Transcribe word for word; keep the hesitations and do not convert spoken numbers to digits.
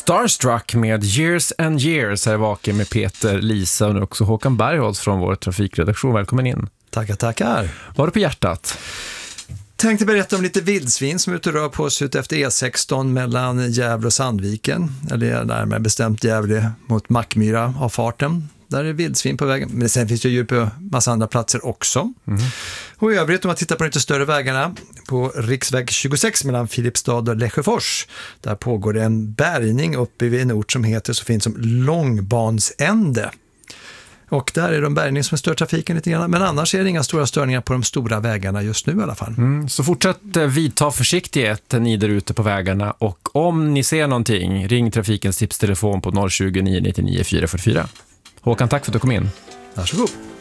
Starstruck med Years and Years här vaken med Peter, Lisa och också Håkan Bergholtz från vår trafikredaktion. Välkommen in. Tackar, tackar. Vad har du på hjärtat? Tänkte berätta om lite vildsvin som är ute och rör på sig ut efter E sexton mellan Gävle och Sandviken. Eller närmare bestämt Gävle mot Mackmyra av farten. Där är vildsvin på vägen. Men sen finns det ju på massa andra platser också. Mm. Och i övrigt om man tittar på de lite större vägarna. På riksväg tjugosex mellan Filipstad och Lesjöfors. Där pågår det en bärgning uppe vid en ort som heter så fint som Långbansände. Och där är de bärgning som stör trafiken lite grann. Men annars är det inga stora störningar på de stora vägarna just nu i alla fall. Mm, så fortsätt vidta försiktighet ni där ute på vägarna. Och om ni ser någonting, ring trafikens tipstelefon på noll tjugo, nio nio nio, fyra fyra fyra. Håkan, tack för att du kom in. Varsågod.